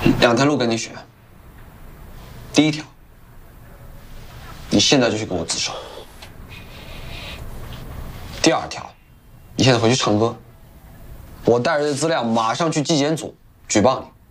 2条路跟你选。第一条，你现在就去跟我自首。第2条，你现在回去唱歌。我带着这资料马上去纪检组举报你。